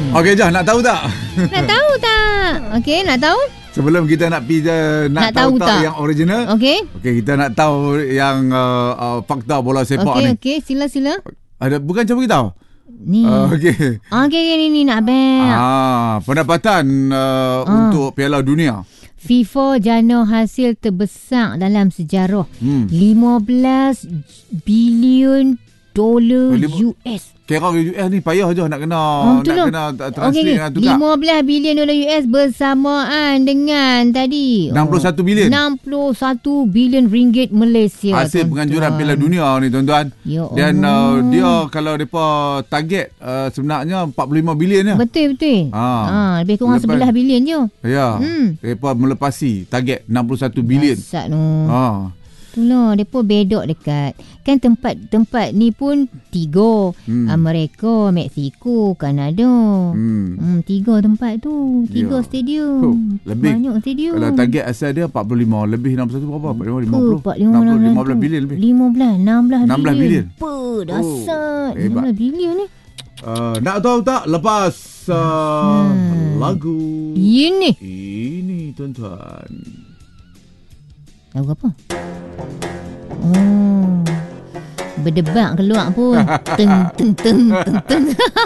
Okey, Jah, nak tahu tak? Nak tahu tak? Okey, nak tahu? Sebelum kita nak pergi nak tahu tak yang original. Okey. Okey, kita nak tahu yang fakta bola sepak ni. Okey, sila. Ada bukan cuba kita tahu. Ni. Okey. Okey, ni nak bang. Pendapatan untuk Piala Dunia. FIFA jana hasil terbesar dalam sejarah. 15 bilion dolar US. Kira US ni payah je nak kena translate dengan tukar. 15 bilion dolar US bersamaan dengan tadi 61 bilion. 61 bilion ringgit Malaysia. Hasil penganjuran Piala Dunia ni tuan-tuan. Dan dia kalau depa target sebenarnya 45 bilion je. Betul. Lebih kurang 11 bilion je. Ya. Depa melepasi target 61 bilion. Masak tu. Itulah, mereka bedok dekat. Kan tempat ni pun 3. Amerika, Mexico, Kanada. 3 tempat tu. 3 stadium. Lebih. Banyak stadium. Kalau target asal dia 45. Lebih 61 berapa? 50. 15 bilion lebih. 16 bilion. Apa? Dasar. 16 bilion ni. Nak tahu tak lepas lagu ini tuan-tuan. Lagu apa? Berdebat keluar pun. Teng.